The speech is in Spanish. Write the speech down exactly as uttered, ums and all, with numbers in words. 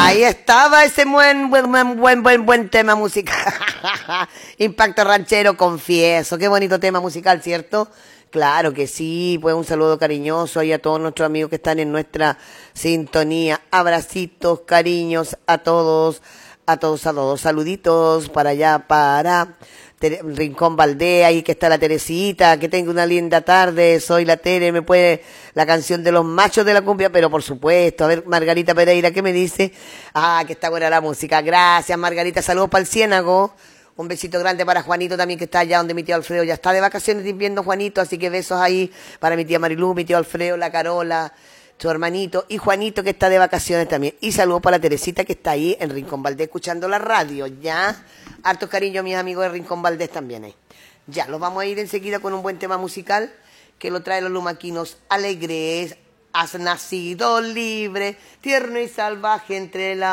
Ahí estaba ese buen, buen, buen, buen, buen, buen tema musical. Impacto ranchero, confieso. Qué bonito tema musical, ¿cierto? Claro que sí, pues un saludo cariñoso ahí a todos nuestros amigos que están en nuestra sintonía. Abracitos, cariños a todos, a todos, a todos. Saluditos para allá, para Tere- Rincón Valdés, ahí que está la Teresita. Que tenga una linda tarde. Soy la Tere, me puede la canción de los machos de la cumbia, pero por supuesto. A ver, Margarita Pereira, ¿qué me dice? Ah, que está buena la música. Gracias, Margarita. Saludos para el Ciénago. Un besito grande para Juanito también, que está allá donde mi tío Alfredo ya está de vacaciones viendo Juanito, así que besos ahí para mi tía Marilú, mi tío Alfredo, la Carola, su hermanito, y Juanito que está de vacaciones también. Y saludos para la Teresita que está ahí en Rincón Valdés escuchando la radio, ¿ya? Hartos cariño a mis amigos de Rincón Valdés también ahí. Ya, los vamos a ir enseguida con un buen tema musical que lo trae los lumaquinos alegres. Has nacido libre, tierno y salvaje entre la